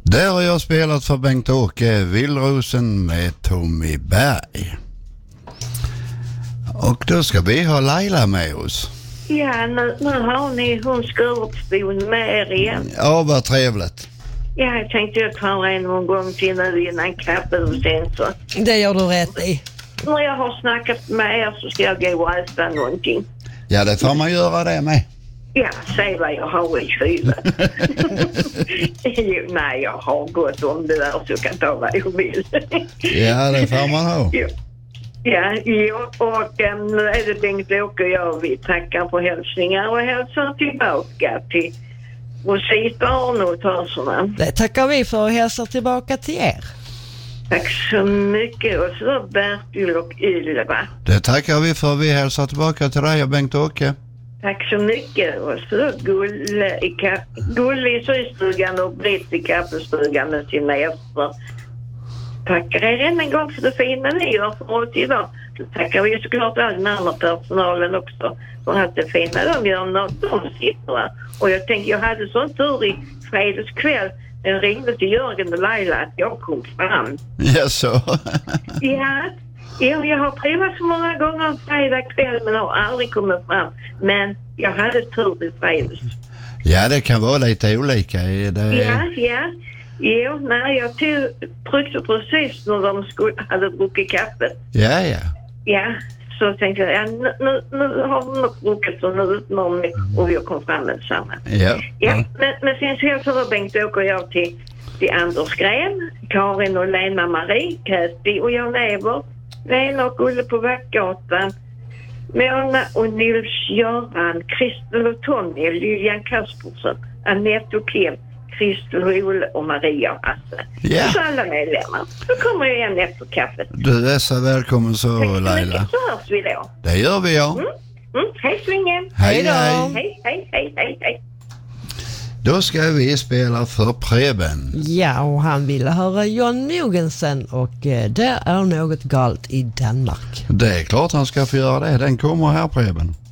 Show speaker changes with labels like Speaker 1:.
Speaker 1: Där har jag spelat för Bengt-Åke Villrosen med Tommy Berg. Och då ska vi ha Laila med oss.
Speaker 2: Ja, nu har ni hon Skurupsbon med er igen.
Speaker 1: Ja, vad trevligt.
Speaker 2: Ja, jag tänkte jag tar en gång till nu innan kaffet och sen så.
Speaker 3: Det gör du rätt i.
Speaker 2: När jag har snackat med er så ska jag gå och äta någonting.
Speaker 1: Ja, det får man göra det med.
Speaker 2: Ja, säg vad jag har i kylen. Nej, jag har gått om det där så jag kan ta vad jag vill.
Speaker 1: Ja, det får man ha.
Speaker 2: Ja, och nu är det Bengt-Åke och jag. Vi tackar för hälsningar och hälsar tillbaka till Rosita och Tarsarna.
Speaker 3: Det tackar vi för och hälsar tillbaka till er.
Speaker 2: Tack så mycket. Och så Bertil och Ylva.
Speaker 1: Det tackar vi för. Vi hälsar tillbaka till dig och Bengt-Åke.
Speaker 2: Tack så mycket. Och så Gulle i systugan och Britt i kaffestugan med sina gäster. Tackar er än en gång för det fina ni gör för oss idag. Så tackar vi såklart all den andra personalen också för att det fina de gör när de sitter där. Och jag tänkte, jag hade sån tur i fredagskväll. Jag ringde till Jörgen och Laila att jag kom fram.
Speaker 1: Ja, så.
Speaker 2: Ja, jag har provat så många gånger fredag kväll men har aldrig kommit fram. Men jag hade tur i fredags.
Speaker 1: Ja, det kan vara lite olika.
Speaker 2: Ja. Jo, nej, jag tryckte precis när de hade druckit kaffe.
Speaker 1: Ja.
Speaker 2: Ja, så tänkte jag, nu har de nog druckit så nu utmanar mig och jag kom fram med samma. Ja. Men sen så hälsade Bengt-Åke och jag till Anders Gren, Karin och Lena Marie, Kästi och Jan-Evert, Lena och Ulle på Vackgatan, Mona och Nils-Göran, Kristel och Tommy, Lilian Kaspersen, Annette och Kim, Kristel och Olle och Maria och Hasse.
Speaker 1: Ja.
Speaker 2: Så alla medlemmar. Då kommer jag igen efter kaffet.
Speaker 1: Du är så välkommen så, Laila.
Speaker 2: Så hörs vi då.
Speaker 1: Det gör vi, ja.
Speaker 2: Hej svingen.
Speaker 1: Hej då.
Speaker 2: Hej.
Speaker 1: Då ska vi spela för Preben.
Speaker 3: Ja, och han ville höra John Mogensen och det är något galt i Danmark.
Speaker 1: Det är klart han ska få göra det. Den kommer här, Preben.